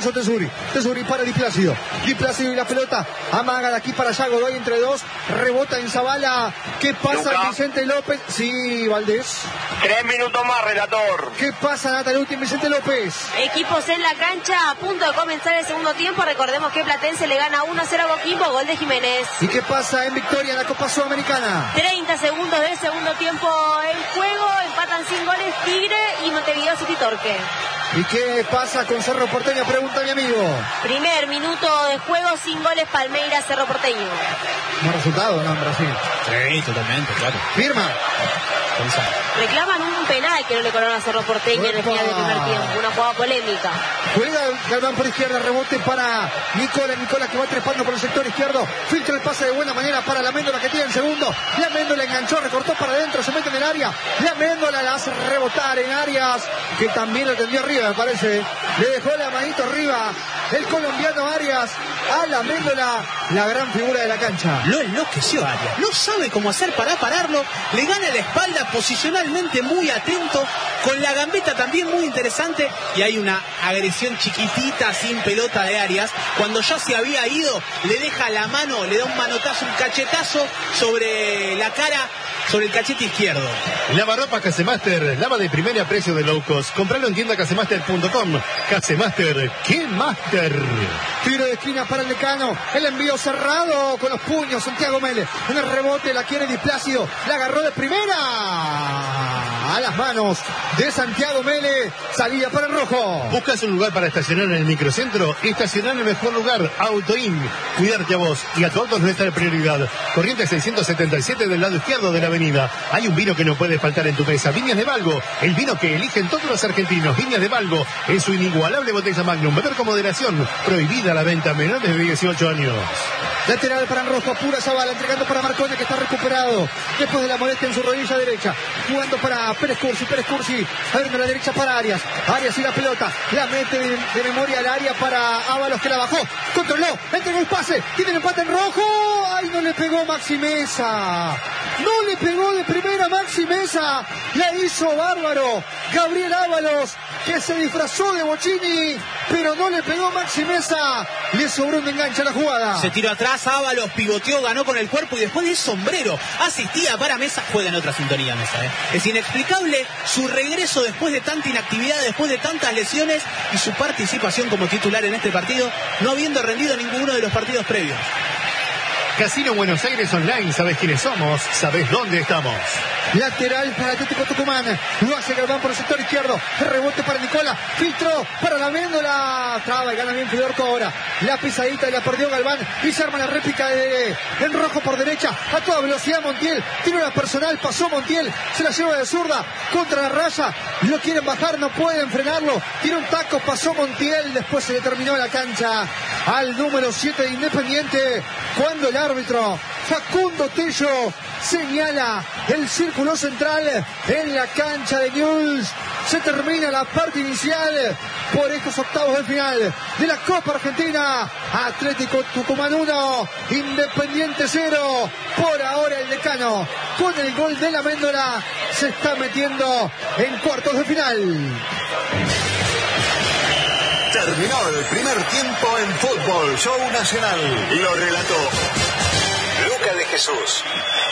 Renzo Tesuri. Tesuri para Di Plácido. Di Plácido y la pelota. Amaga de aquí para allá. Godoy entre dos. Rebota en Zavala. ¿Qué pasa, Luca. Vicente López? Sí, Valdés. Tres minutos más, relator. ¿Qué pasa, Nataluti y Vicente López? Equipos en la cancha, a punto de comenzar el segundo tiempo. Recordemos que Platense le gana uno a cero a Coquimbo, gol de Jiménez. ¿Y qué pasa en victoria en la Copa Sudamericana? treinta segundos del segundo tiempo en juego. Empatan sin goles Tigre y Montevideo City Torque. ¿Y qué pasa con Cerro Porteño? Pregunta mi amigo. Primer minuto de juego sin goles, Palmeiras Cerro Porteño. Buen resultado, ¿no? En Brasil. Sí, totalmente, claro. Firma. Reclaman un penal que no le colocaron a Cerro Porteño en el final del primer tiempo. Una jugada polémica. Juega Galván por izquierda, rebote para Nicola. Nicola que va trepando por el sector izquierdo. Filtra el pase de buena manera para la Méndola que tira en segundo. La Méndola enganchó, recortó para adentro, se mete en el área. La Méndola la hace rebotar en Arias, que también lo tendió arriba, me parece. Le dejó la manito arriba el colombiano Arias a la Méndola, la gran figura de la cancha. Lo enloqueció Arias. No sabe cómo hacer para pararlo. Le gana la espalda posicionalmente muy atento. Con la gambeta también muy interesante. Y hay una agresión chiquitita sin pelota de Arias. Cuando ya se había ido, le deja la mano, le da un manotazo, un cachetazo sobre la cara, sobre el cachete izquierdo. Lavarropas Casemaster, lava de primera precio de low cost. Compralo en tienda casemaster punto com. Casemaster, ¡qué master! Tiro de esquina para el Decano. El envío cerrado con los puños. Santiago Mele. En el rebote la quiere Di Plácido. La agarró de primera. A las manos de Santiago Mele. Salida para el rojo. ¿Buscas un lugar para estacionar en el microcentro? Estacionar en el mejor lugar. Autoin. Cuidarte a vos y a tu auto es nuestra prioridad. Corriente seiscientos setenta y siete del lado izquierdo de la avenida. Hay un vino que no puede faltar en tu mesa. Viñas de Valgo. El vino que eligen todos los argentinos. Viñas de Valgo. En su inigualable botella Magnum. Beber con moderación. Prohibida la venta a menores de dieciocho años. Lateral para el rojo, pura Zavala, entregando para Marcone que está recuperado después de la molestia en su rodilla derecha, jugando para Pérez Cursi, Pérez Cursi, abriendo la derecha para Arias, Arias y la pelota, la mete de, de memoria al área para Ábalos que la bajó, controló, entregó el pase, tiene el empate en rojo, ay no le pegó Maxi Mesa, no le pegó de primera Maxi Mesa, la hizo bárbaro, Gabriel Ábalos, que se disfrazó de Bocini, pero no le pegó Maxi Mesa, le sobró un enganche a la jugada. Se tiró atrás, Ábalos pivoteó, ganó con el cuerpo y después de sombrero asistía para Mesa. Juega en otra sintonía Mesa, ¿eh? Es inexplicable su regreso después de tanta inactividad, después de tantas lesiones y su participación como titular en este partido, no habiendo rendido ninguno de los partidos previos. Casino Buenos Aires Online, sabes quiénes somos, sabes dónde estamos. Lateral para Atlético Tucumán, lo hace Galván por el sector izquierdo, rebote para Nicola, filtro para la Méndola, traba y gana bien Fidorco ahora, la pisadita y la perdió Galván y se arma la réplica de en rojo por derecha, a toda velocidad Montiel, tiene una personal, pasó Montiel, se la lleva de zurda, contra la raya, lo quieren bajar, no pueden frenarlo, tiene un taco, pasó Montiel, después se le terminó la cancha al número siete de Independiente, cuando el árbitro Facundo Tello señala el círculo central en la cancha de Newell's. Se termina la parte inicial por estos octavos de final de la Copa Argentina. Atlético Tucumán uno, Independiente cero. Por ahora el Decano, con el gol de la Méndola, se está metiendo en cuartos de final. Terminó el primer tiempo en Fútbol Show Nacional. Lo relató Luca de Jesús.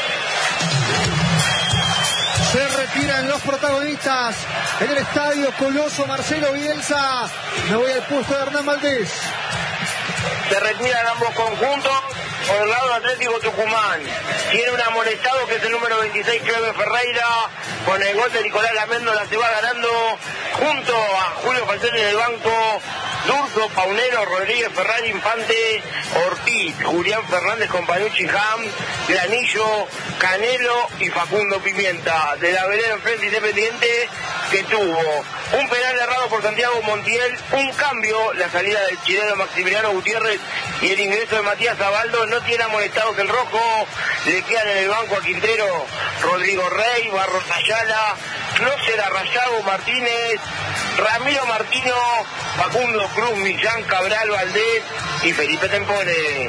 Se retiran los protagonistas en el estadio Coloso Marcelo Bielsa. Me voy al puesto de Hernán Valdés. Se retiran ambos conjuntos. Por el lado de Atlético Tucumán tiene un amonestado que es el número veintiséis, Cleber Ferreira. Con el gol de Nicolás Laméndola se va ganando junto a Julio Falcioni en el banco. Durso, Paunero, Rodríguez, Ferrari, Infante, Ortiz, Julián Fernández, Companucci, Ham, Granillo, Canelo y Facundo Pimienta. De la vereda enfrente Independiente, que tuvo un penal errado por Santiago Montiel, un cambio, la salida del chileno Maximiliano Gutiérrez y el ingreso de Matías Zabaldo. No tiene amonestados el rojo, le quedan en el banco a Quintero, Rodrigo Rey, Barros Ayala, Clóser Arrayago Martínez, Ramiro Martino, Facundo Cruz, Millán, Cabral, Valdés y Felipe Tempone.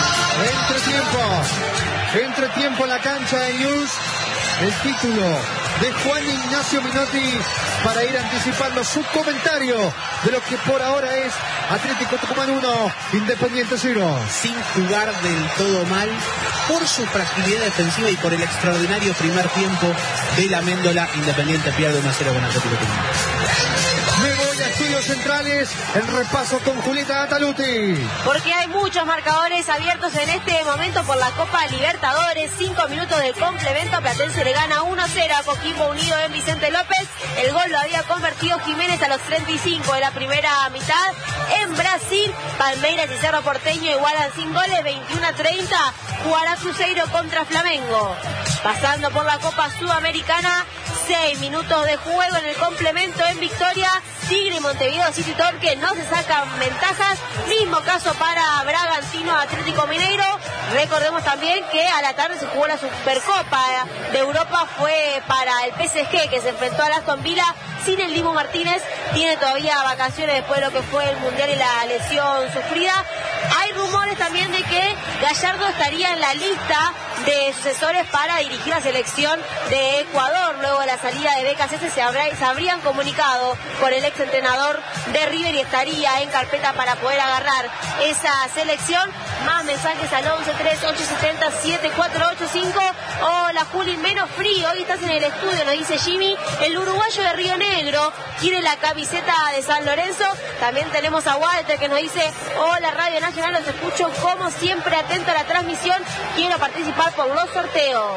Entre tiempo, entre tiempo en la cancha de News, el título de Juan Ignacio Minotti para ir anticipando su comentario de lo que por ahora es Atlético Tucumán uno, Independiente cero. Sin jugar del todo mal, por su fragilidad defensiva y por el extraordinario primer tiempo de la Méndola, Independiente pierde uno a cero con Atlético Tucumán. Me voy a Estudios Centrales, el repaso con Julieta Ataluti. Porque hay muchos marcadores abiertos en este momento por la Copa Libertadores. Cinco minutos del complemento, Platense le gana uno a cero a Coquimbo Unido en Vicente López. El gol lo había convertido Jiménez a los treinta y cinco de la primera mitad. En Brasil, Palmeiras y Cerro Porteño igualan sin goles, veintiuno a treinta. Jugará Cruzeiro contra Flamengo. Pasando por la Copa Sudamericana, seis minutos de juego en el complemento en Victoria. Tigre y Montevideo City Torque no se sacan ventajas. Mismo caso para Bragantino Atlético Mineiro. Recordemos también que a la tarde se jugó la Supercopa de Europa. Fue para el P S G que se enfrentó al Aston Villa sin el Dibu Martínez. Tiene todavía vacaciones después de lo que fue el Mundial y la lesión sufrida. Hay rumores también de que Gallardo estaría en la lista de sucesores para dirigir la selección de Ecuador. Luego de la salida de B K C S se, habrá, se habrían comunicado con el ex entrenador de River y estaría en carpeta para poder agarrar esa selección. Más mensajes al once tres ocho siete cero siete cuatro ocho cinco. Hola Juli, menos frío, hoy estás en el estudio, nos dice Jimmy. El uruguayo de Río Negro quiere la camiseta de San Lorenzo. También tenemos a Walter que nos dice: hola Radio Nacional, los escucho como siempre, atento a la transmisión, quiero participar por los sorteos.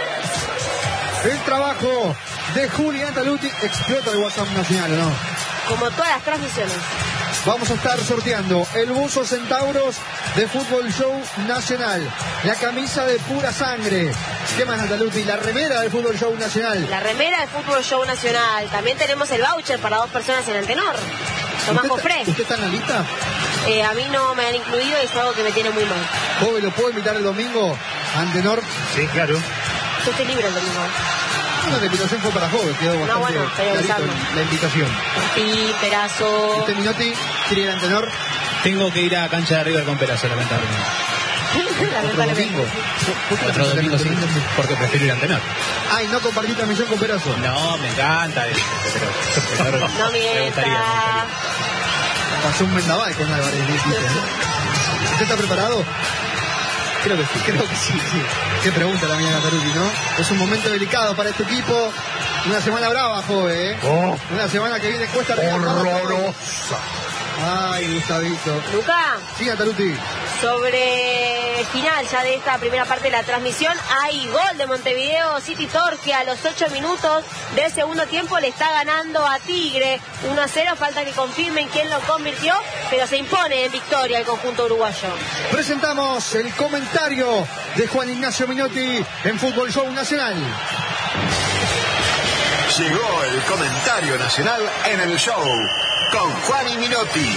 El trabajo de Julián Taluti explota el WhatsApp nacional, ¿no? Como todas las transmisiones. Vamos a estar sorteando el buzo Centauros de Fútbol Show Nacional, la camisa de pura sangre. ¿Qué más, Nataluti? La remera del Fútbol Show Nacional. La remera del Fútbol Show Nacional. También tenemos el voucher para dos personas en Antenor. Tomás Cofré. ¿Usted está en la lista? Eh, a mí no me han incluido y es algo que me tiene muy mal. ¿Joven, lo puedo invitar el domingo a Antenor? Sí, claro. Yo estoy libre el domingo. Bueno, la invitación fue para Joven, quedó bastante no, bueno, clarito la invitación. Sí, Perazo. ¿Usted, Minotti, quiere ir a Antenor? Tengo que ir a cancha de River con Perazo, lamentablemente. Otro domingo. Otro domingo sí, porque prefiero ir a Antenor. Ay, ¿no compartí transmisión con Perazo? No, me encanta. Pero, pero no mienta. Pasó un vendaval con Álvarez, dijiste, ¿no? ¿Usted está preparado? Creo que sí, creo que sí, sí. Qué pregunta la mía, Nataluti, ¿no? Es un momento delicado para este equipo. Una semana brava, joven, ¿eh? Oh. Una semana que viene cuesta arriba. Horrorosa. Ay, Gustavito. Luca. Sí, Nataluti. Sobre el final ya de esta primera parte de la transmisión, hay gol de Montevideo City Torque a los ocho minutos del segundo tiempo, le está ganando a Tigre uno a cero, falta que confirmen quién lo convirtió, pero se impone en victoria el conjunto uruguayo. Presentamos el comentario de Juan Ignacio Minotti en Fútbol Show Nacional. Llegó el comentario nacional en el show con Juan y Minotti.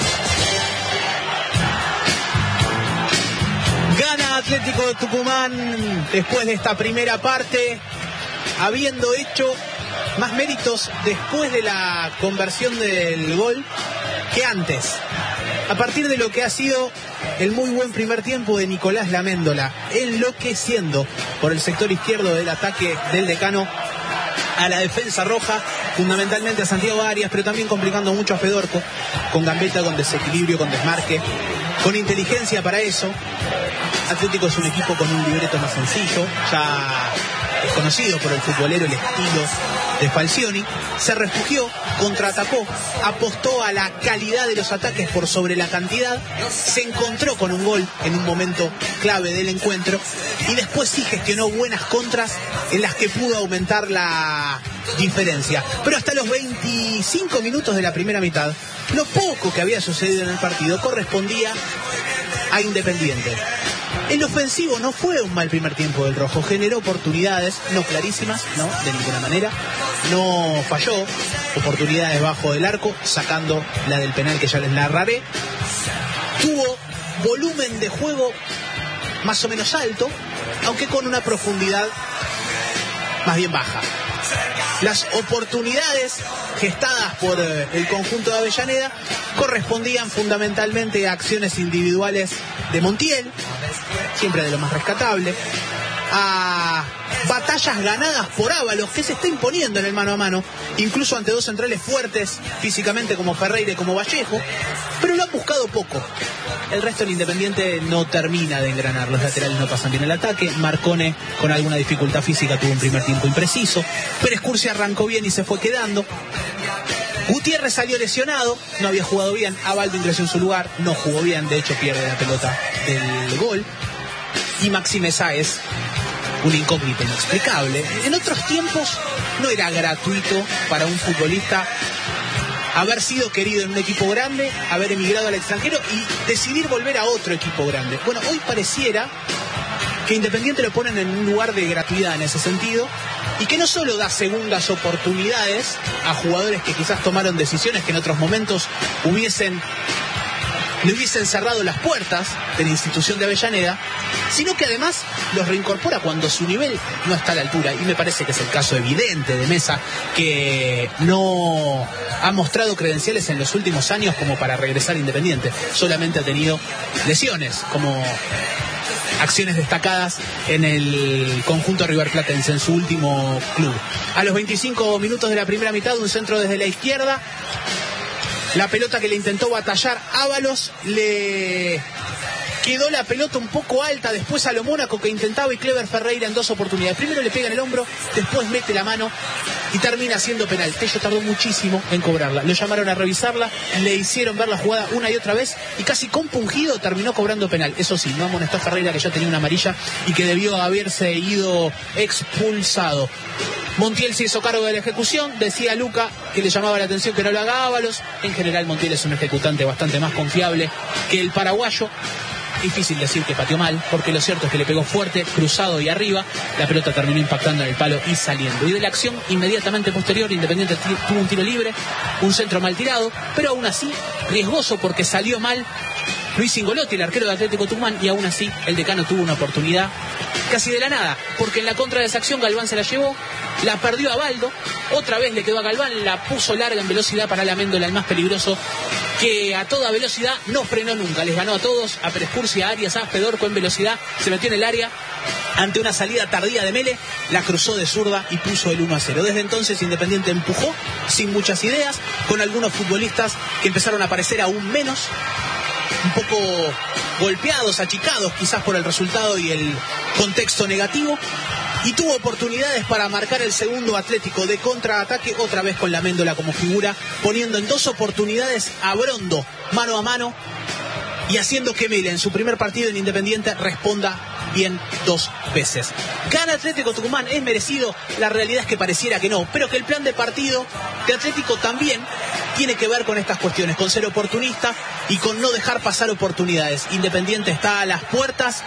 Gana Atlético de Tucumán después de esta primera parte, habiendo hecho más méritos después de la conversión del gol que antes. A partir de lo que ha sido el muy buen primer tiempo de Nicolás Laméndola, enloqueciendo por el sector izquierdo del ataque del Decano a la defensa roja, fundamentalmente a Santiago Arias, pero también complicando mucho a Fedorco, con gambeta, con desequilibrio, con desmarque, con inteligencia para eso. Atlético es un equipo con un libreto más sencillo, ya es conocido por el futbolero el estilo de Falcioni. Se refugió, contraatacó, apostó a la calidad de los ataques por sobre la cantidad, se encontró con un gol en un momento clave del encuentro y después sí gestionó buenas contras en las que pudo aumentar la diferencia. Pero hasta los veinticinco minutos de la primera mitad, lo poco que había sucedido en el partido correspondía a Independiente. El ofensivo no fue un mal primer tiempo del rojo, generó oportunidades, no clarísimas, no, de ninguna manera, no falló, oportunidades bajo del arco, sacando la del penal que ya les narraré, tuvo volumen de juego más o menos alto, aunque con una profundidad más bien baja. Las oportunidades gestadas por el conjunto de Avellaneda correspondían fundamentalmente a acciones individuales de Montiel, siempre de lo más rescatable, a batallas batallas ganadas por Ábalos, que se está imponiendo en el mano a mano, incluso ante dos centrales fuertes físicamente como Ferreira y como Vallejo, pero lo han buscado poco. El resto del Independiente no termina de engranar, los laterales no pasan bien el ataque, Marcone con alguna dificultad física tuvo un primer tiempo impreciso, Pérez Cursi arrancó bien y se fue quedando. Gutiérrez salió lesionado, no había jugado bien, Abaldo ingresó en su lugar, no jugó bien, de hecho pierde la pelota del gol. Y Maxime Sáez, un incógnito inexplicable. En otros tiempos no era gratuito para un futbolista haber sido querido en un equipo grande, haber emigrado al extranjero y decidir volver a otro equipo grande. Bueno, hoy pareciera que Independiente lo ponen en un lugar de gratuidad en ese sentido, y que no solo da segundas oportunidades a jugadores que quizás tomaron decisiones que en otros momentos hubiesen le hubiesen cerrado las puertas de la institución de Avellaneda, sino que además los reincorpora cuando su nivel no está a la altura. Y me parece que es el caso evidente de Mesa, que no ha mostrado credenciales en los últimos años como para regresar a Independiente. Solamente ha tenido lesiones como acciones destacadas en el conjunto riverplatense, en su último club. A los veinticinco minutos de la primera mitad, un centro desde la izquierda. La pelota que le intentó batallar Ábalos, le quedó la pelota un poco alta después a lo Mónaco, que intentaba, y Clever Ferreira en dos oportunidades. Primero le pega en el hombro, después mete la mano y termina siendo penal. Tello tardó muchísimo en cobrarla. Lo llamaron a revisarla, le hicieron ver la jugada una y otra vez y casi compungido terminó cobrando penal. Eso sí, no amonestó a Ferreira, que ya tenía una amarilla y que debió haberse ido expulsado. Montiel se hizo cargo de la ejecución, decía Luca que le llamaba la atención que no lo haga Ábalos. En general Montiel es un ejecutante bastante más confiable que el paraguayo. Difícil decir que pateó mal, porque lo cierto es que le pegó fuerte, cruzado y arriba. La pelota terminó impactando en el palo y saliendo. Y de la acción inmediatamente posterior, Independiente tuvo un tiro libre, un centro mal tirado, pero aún así riesgoso, porque salió mal Luis Ingolotti, el arquero de Atlético Tucumán, y aún así el decano tuvo una oportunidad casi de la nada, porque en la contra de esa acción Galván se la llevó, la perdió a Baldo, otra vez le quedó a Galván, la puso larga en velocidad para la Méndola, el más peligroso, que a toda velocidad no frenó nunca, les ganó a todos, a Pérez Cursi, a Arias, a Fedorco en velocidad, se metió en el área, ante una salida tardía de Mele, la cruzó de zurda y puso el uno a cero. Desde entonces Independiente empujó sin muchas ideas, con algunos futbolistas que empezaron a aparecer aún menos, un poco golpeados, achicados quizás por el resultado y el contexto negativo, y tuvo oportunidades para marcar el segundo Atlético de contraataque, otra vez con la Méndola como figura, poniendo en dos oportunidades a Brondo mano a mano y haciendo que Mele en su primer partido en Independiente responda bien dos veces. Gana Atlético Tucumán, es merecido, la realidad es que pareciera que no, pero que el plan de partido de Atlético también tiene que ver con estas cuestiones, con ser oportunista y con no dejar pasar oportunidades. Independiente está a las puertas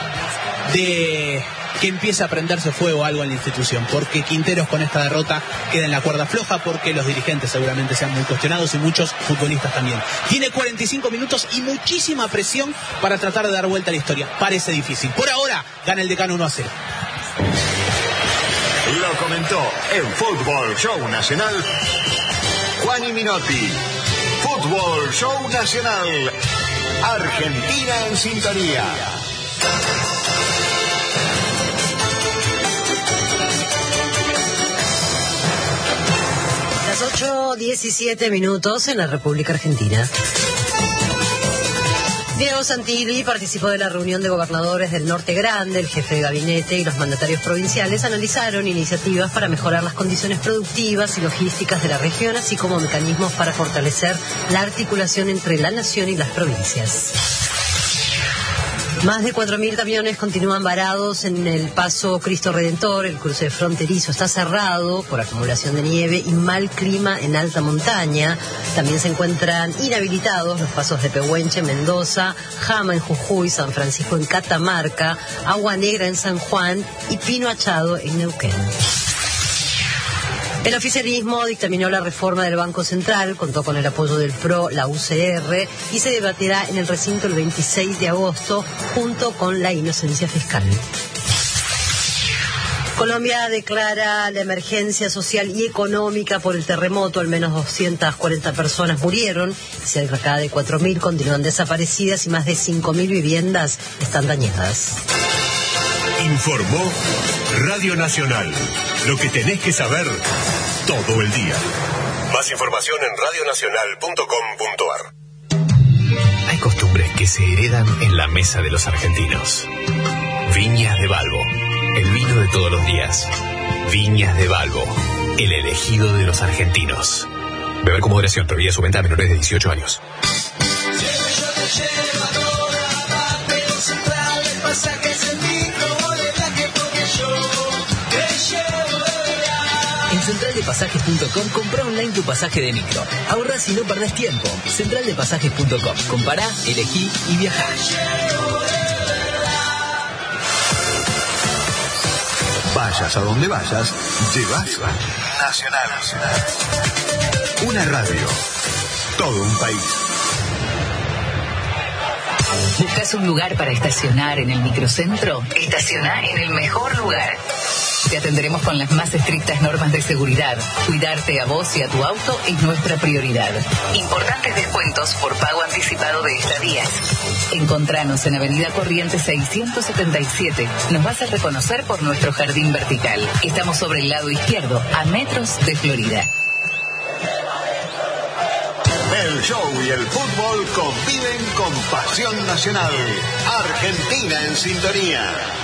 de que empiece a prenderse fuego algo en la institución, porque Quinteros con esta derrota queda en la cuerda floja, porque los dirigentes seguramente sean muy cuestionados y muchos futbolistas también. Tiene cuarenta y cinco minutos y muchísima presión para tratar de dar vuelta a la historia. Parece difícil. Por ahora gana el Decano uno a cero. Lo comentó en Fútbol Show Nacional Juani Minotti. Fútbol Show Nacional. Argentina en sintonía. Las ocho diecisiete minutos en la República Argentina. Diego Santilli participó de la reunión de gobernadores del Norte Grande. El jefe de gabinete y los mandatarios provinciales analizaron iniciativas para mejorar las condiciones productivas y logísticas de la región, así como mecanismos para fortalecer la articulación entre la nación y las provincias. Más de cuatro mil camiones continúan varados en el paso Cristo Redentor. El cruce fronterizo está cerrado por acumulación de nieve y mal clima en alta montaña. También se encuentran inhabilitados los pasos de Pehuenche, Mendoza, Jama en Jujuy, San Francisco en Catamarca, Agua Negra en San Juan y Pino Achado en Neuquén. El oficialismo dictaminó la reforma del Banco Central, contó con el apoyo del P R O, la U C R, y se debatirá en el recinto el veintiséis de agosto, junto con la inocencia fiscal. Colombia declara la emergencia social y económica por el terremoto. Al menos doscientas cuarenta personas murieron, cerca de cuatro mil continúan desaparecidas y más de cinco mil viviendas están dañadas. Informó Radio Nacional. Lo que tenés que saber todo el día. Más información en radio nacional punto com punto a r. Hay costumbres que se heredan en la mesa de los argentinos. Viñas de Balbo, el vino de todos los días. Viñas de Balbo, el elegido de los argentinos. Beber con moderación, prohibida su venta a menores de dieciocho años. En central de pasajes punto com compra online tu pasaje de micro. Ahorrás y no perdés tiempo. central de pasajes punto com. Compará, elegí y viajá. Vayas a donde vayas, llevas Nacional. Una radio. Todo un país. ¿Buscas un lugar para estacionar en el microcentro? Estaciona en el mejor lugar. Te atenderemos con las más estrictas normas de seguridad. Cuidarte a vos y a tu auto es nuestra prioridad. Importantes descuentos por pago anticipado de estadías. Encontranos en Avenida Corrientes seiscientos setenta y siete. Nos vas a reconocer por nuestro jardín vertical. Estamos sobre el lado izquierdo, a metros de Florida. El show y el fútbol conviven con pasión nacional. Argentina en sintonía.